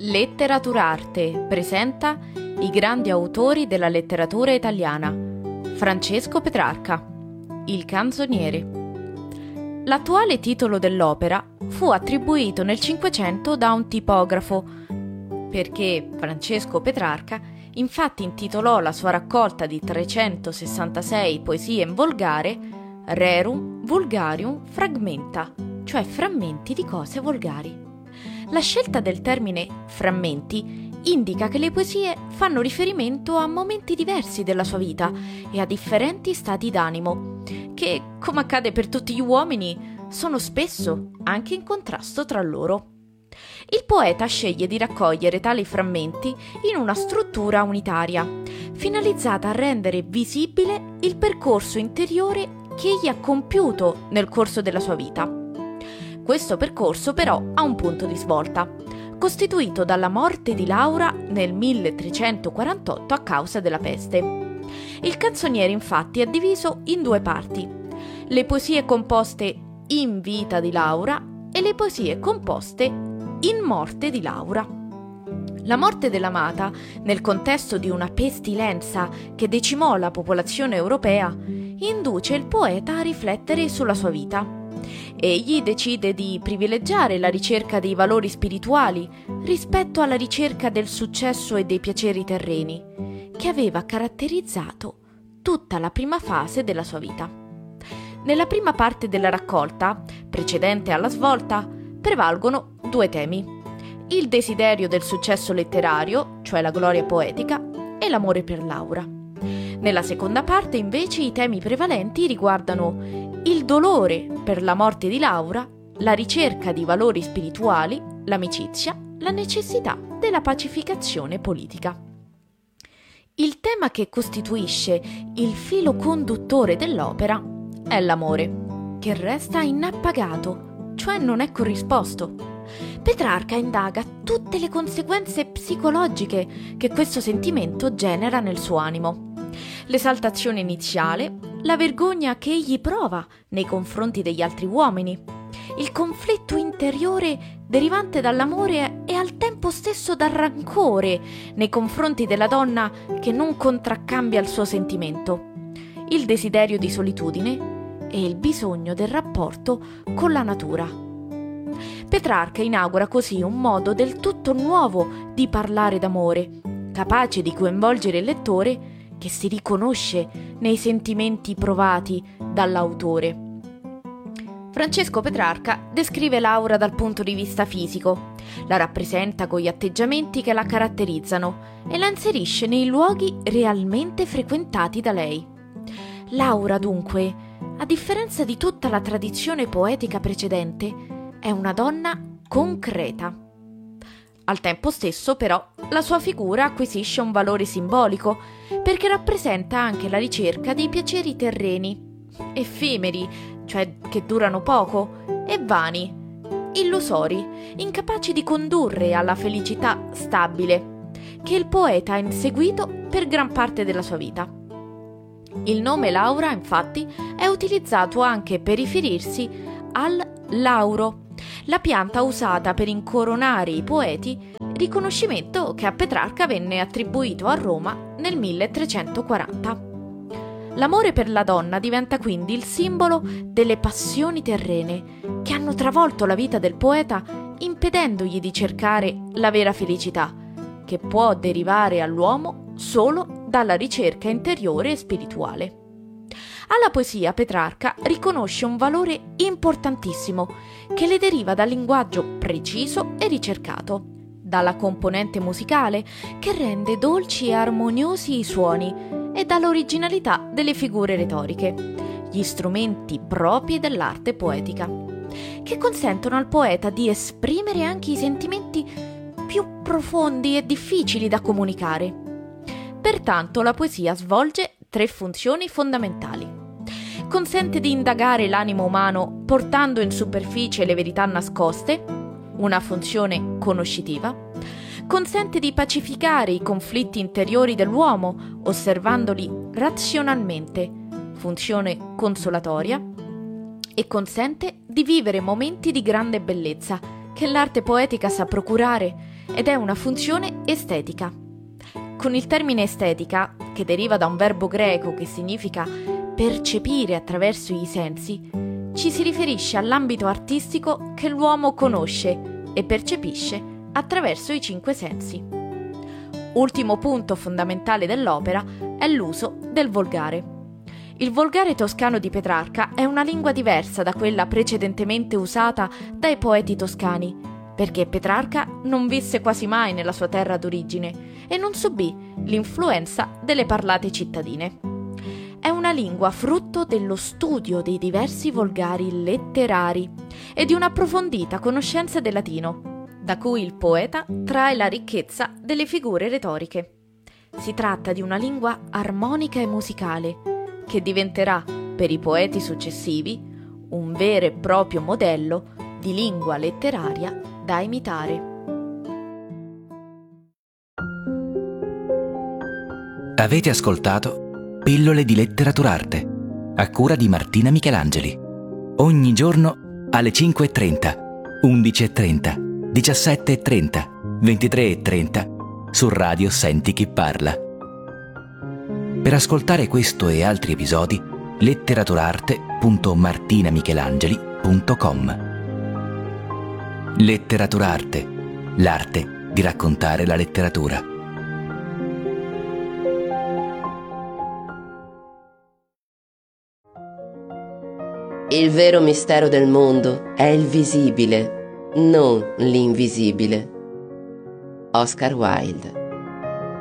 Letteraturarte presenta i grandi autori della letteratura italiana. Francesco Petrarca, Il canzoniere. L'attuale titolo dell'opera fu attribuito nel Cinquecento da un tipografo, perché Francesco Petrarca infatti intitolò la sua raccolta di 366 poesie in volgare Rerum Vulgarium Fragmenta, cioè frammenti di cose volgari. La scelta del termine frammenti indica che le poesie fanno riferimento a momenti diversi della sua vita e a differenti stati d'animo, che, come accade per tutti gli uomini, sono spesso anche in contrasto tra loro. Il poeta sceglie di raccogliere tali frammenti in una struttura unitaria, finalizzata a rendere visibile il percorso interiore che egli ha compiuto nel corso della sua vita. Questo percorso però ha un punto di svolta, costituito dalla morte di Laura nel 1348 a causa della peste. Il canzoniere infatti è diviso in due parti: le poesie composte in vita di Laura e le poesie composte in morte di Laura. La morte dell'amata, nel contesto di una pestilenza che decimò la popolazione europea, induce il poeta a riflettere sulla sua vita. Egli decide di privilegiare la ricerca dei valori spirituali rispetto alla ricerca del successo e dei piaceri terreni, che aveva caratterizzato tutta la prima fase della sua vita. Nella prima parte della raccolta, precedente alla svolta, prevalgono due temi: il desiderio del successo letterario, cioè la gloria poetica, e l'amore per Laura. Nella seconda parte, invece, i temi prevalenti riguardano il dolore per la morte di Laura, la ricerca di valori spirituali, l'amicizia, la necessità della pacificazione politica. Il tema che costituisce il filo conduttore dell'opera è l'amore, che resta inappagato, cioè non è corrisposto. Petrarca indaga tutte le conseguenze psicologiche che questo sentimento genera nel suo animo. L'esaltazione iniziale, la vergogna che egli prova nei confronti degli altri uomini, il conflitto interiore derivante dall'amore e al tempo stesso dal rancore nei confronti della donna che non contraccambia il suo sentimento, il desiderio di solitudine e il bisogno del rapporto con la natura. Petrarca inaugura così un modo del tutto nuovo di parlare d'amore, capace di coinvolgere il lettore che si riconosce nei sentimenti provati dall'autore. Francesco Petrarca descrive Laura dal punto di vista fisico, la rappresenta con gli atteggiamenti che la caratterizzano e la inserisce nei luoghi realmente frequentati da lei. Laura, dunque, a differenza di tutta la tradizione poetica precedente, è una donna concreta. Al tempo stesso, però, la sua figura acquisisce un valore simbolico, perché rappresenta anche la ricerca dei piaceri terreni, effimeri, cioè che durano poco, e vani, illusori, incapaci di condurre alla felicità stabile, che il poeta ha inseguito per gran parte della sua vita. Il nome Laura, infatti, è utilizzato anche per riferirsi al lauro, la pianta usata per incoronare i poeti, riconoscimento che a Petrarca venne attribuito a Roma nel 1340. L'amore per la donna diventa quindi il simbolo delle passioni terrene che hanno travolto la vita del poeta, impedendogli di cercare la vera felicità, che può derivare all'uomo solo dalla ricerca interiore e spirituale. Alla poesia Petrarca riconosce un valore importantissimo che le deriva dal linguaggio preciso e ricercato, dalla componente musicale che rende dolci e armoniosi i suoni e dall'originalità delle figure retoriche, gli strumenti propri dell'arte poetica, che consentono al poeta di esprimere anche i sentimenti più profondi e difficili da comunicare. Pertanto la poesia svolge tre funzioni fondamentali. Consente di indagare l'animo umano portando in superficie le verità nascoste, una funzione conoscitiva. Consente di pacificare i conflitti interiori dell'uomo osservandoli razionalmente, funzione consolatoria. E consente di vivere momenti di grande bellezza, che l'arte poetica sa procurare ed è una funzione estetica. Con il termine estetica, che deriva da un verbo greco che significa percepire attraverso i sensi, ci si riferisce all'ambito artistico che l'uomo conosce e percepisce attraverso i 5 sensi. Ultimo punto fondamentale dell'opera è l'uso del volgare. Il volgare toscano di Petrarca è una lingua diversa da quella precedentemente usata dai poeti toscani, perché Petrarca non visse quasi mai nella sua terra d'origine e non subì l'influenza delle parlate cittadine. È una lingua frutto dello studio dei diversi volgari letterari e di un'approfondita conoscenza del latino, da cui il poeta trae la ricchezza delle figure retoriche. Si tratta di una lingua armonica e musicale, che diventerà, per i poeti successivi, un vero e proprio modello di lingua letteraria da imitare. Avete ascoltato Pillole di Letteraturarte, a cura di Martina Michelangeli. Ogni giorno alle 5:30, 11:30, 17:30, 23:30 su Radio Senti Chi Parla. Per ascoltare questo e altri episodi, letteraturarte.martinamichelangeli.com. Letteraturarte, l'arte di raccontare la letteratura. Il vero mistero del mondo è il visibile, non l'invisibile. Oscar Wilde.